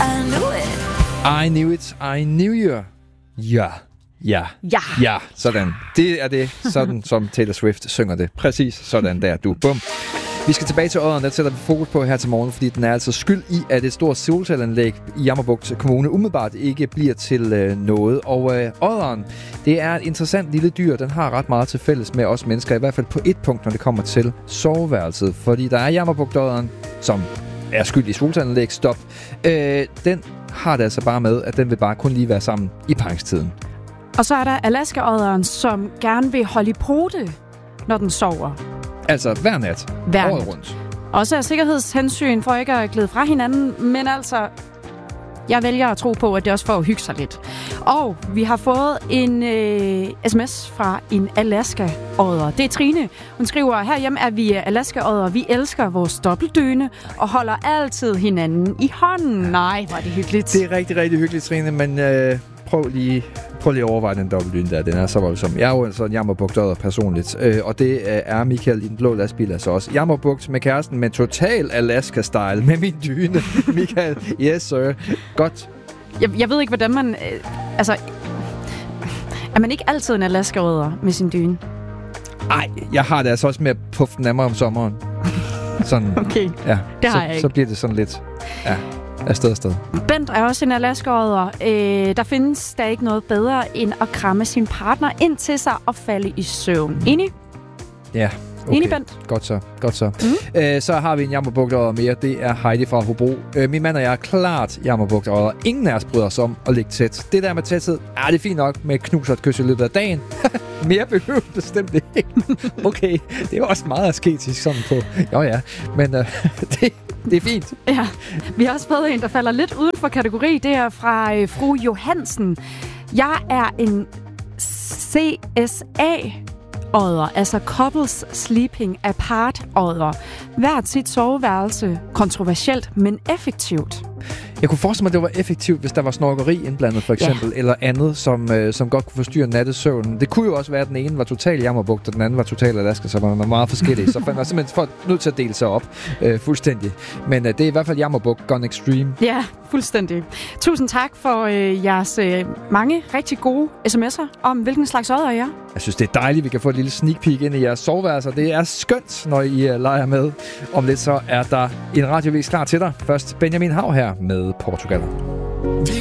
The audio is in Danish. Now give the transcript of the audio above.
I knew it, I knew you. Ja, sådan. Det er det, sådan som Taylor Swift synger det. Præcis sådan der, du. Bum. Vi skal tilbage til Odderen, der sætter vi fokus på her til morgen, fordi den er altså skyld i, at et stort solcelleanlæg i Jammerbugt Kommune umiddelbart ikke bliver til noget. Og Odderen, det er et interessant lille dyr. Den har ret meget til fælles med os mennesker, i hvert fald på et punkt, når det kommer til soveværelset. Fordi der er Jammerbugt-Odderen, som er skyld i solcelleanlæg. Stop. Den har det altså bare med, at den vil bare kun lige være sammen i parringstiden. Og så er der Alaska-odderen, som gerne vil holde i pote, når den sover. Altså hver nat. Året rundt. Også af sikkerhedshensyn for ikke at glide fra hinanden, men altså, jeg vælger at tro på, at det også får at hygge sig lidt. Og vi har fået en sms fra en Alaska-odder. Det er Trine. Hun skriver, herhjemme er vi Alaska-odder. Vi elsker vores dobbeltdyne og holder altid hinanden i hånden. Nej, hvor er det hyggeligt. Det er rigtig, rigtig hyggeligt, Trine, men prøv lige at overveje den dobbeltdyne der. Den er så voldsom. Jeg er jo altså en Jammerbugt-odder personligt, og det er Michael i den blå lastbil altså også. Jammerbugt med kæresten, med total Alaska-style med min dyne. Michael, yes sir. Godt. Jeg ved ikke, hvordan man... er man ikke altid en Alaska-odder med sin dyne? Nej, jeg har det altså også med at puffe den af mig om sommeren. Sådan. Okay, ja, det har jeg ikke. Så bliver det sådan lidt... Ja. Afsted. Bent er også en Alaska-odder. Der findes der ikke noget bedre end at kramme sin partner ind til sig og falde i søvn. Enig? Ja, okay. Enig, Bent? Godt så. Så har vi en Jammerbugt-odder mere. Det er Heidi fra Hobro. Min mand og jeg er klart Jammerbugt-odder. Ingen af os bryder os om at ligge tæt. Det der med tæthed, det er fint nok med knus og et kys i løbet af dagen. Mere behøver bestemt ikke. Okay, det er jo også meget asketisk sådan på. Jo ja, men det er fint. Ja, vi har også fået en, der falder lidt uden for kategori. Det er fra fru Johansen. Jeg er en CSA-odder, altså Couples Sleeping Apart-odder. Hvert sit soveværelse. Kontroversielt, men effektivt. Jeg kunne forestille mig, at det var effektivt, hvis der var snorkeri indblandet, for eksempel, eller andet, som godt kunne forstyrre nattesøvnen. Det kunne jo også være, at den ene var total Jammerbugt, og den anden var total Alaska, så man var meget forskellige. Så man var simpelthen nødt til at dele sig op fuldstændig. Men det er i hvert fald Jammerbugt gone extreme. Ja, fuldstændig. Tusind tak for jeres mange rigtig gode sms'er om, hvilken slags odder I er. Jeg synes, det er dejligt, at vi kan få et lille sneak peek ind i jeres soveværelser. Det er skønt, når I leger med. Om lidt så er der en radiovis klar til dig. Først Benjamin Hav her med Portugal. Vi